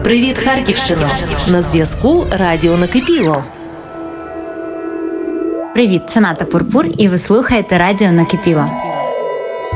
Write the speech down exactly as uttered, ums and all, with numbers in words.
Привіт, Харківщино! На зв'язку Радіо Накипіло. Привіт, це Ната Пурпур, і ви слухаєте Радіо Накипіло.